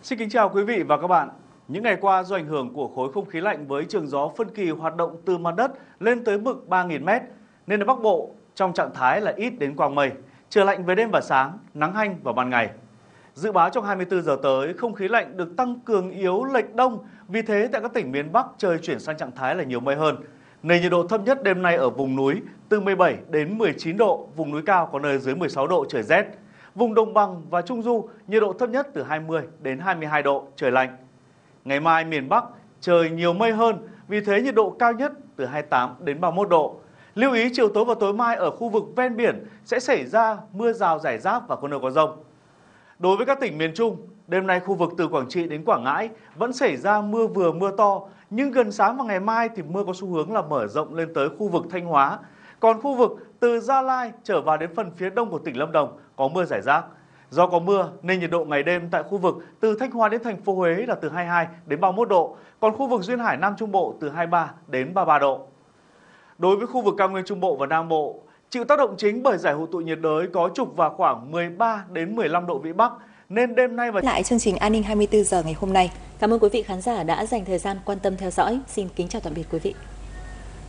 Xin kính chào quý vị và các bạn. Những ngày qua do ảnh hưởng của khối không khí lạnh với trường gió phân kỳ hoạt động từ mặt đất lên tới mực 3.000 m nên ở Bắc Bộ trong trạng thái là ít đến quang mây, trời lạnh về đêm và sáng, nắng hanh vào ban ngày. Dự báo trong 24 giờ tới, không khí lạnh được tăng cường yếu lệch đông, vì thế tại các tỉnh miền Bắc trời chuyển sang trạng thái là nhiều mây hơn. Nền nhiệt độ thấp nhất đêm nay ở vùng núi từ 17 đến 19 độ, vùng núi cao có nơi dưới 16 độ trời rét. Vùng đồng bằng và Trung Du nhiệt độ thấp nhất từ 20 đến 22 độ trời lạnh. Ngày mai miền Bắc trời nhiều mây hơn, vì thế nhiệt độ cao nhất từ 28 đến 31 độ. Lưu ý chiều tối và tối mai ở khu vực ven biển sẽ xảy ra mưa rào rải rác và có nơi có dông. Đối với các tỉnh miền Trung, đêm nay khu vực từ Quảng Trị đến Quảng Ngãi vẫn xảy ra mưa vừa mưa to, nhưng gần sáng và ngày mai thì mưa có xu hướng là mở rộng lên tới khu vực Thanh Hóa. Còn khu vực từ Gia Lai trở vào đến phần phía đông của tỉnh Lâm Đồng có mưa rải rác. Do có mưa nên nhiệt độ ngày đêm tại khu vực từ Thanh Hóa đến thành phố Huế là từ 22 đến 31 độ, còn khu vực duyên hải Nam Trung Bộ từ 23 đến 33 độ. Đối với khu vực cao nguyên Trung Bộ và Nam Bộ, chịu tác động chính bởi giải hội tụ nhiệt đới có trục vào khoảng 13 đến 15 độ vĩ Bắc, nên đêm nay và lại chương trình An ninh 24 giờ ngày hôm nay. Cảm ơn quý vị khán giả đã dành thời gian quan tâm theo dõi. Xin kính chào tạm biệt quý vị.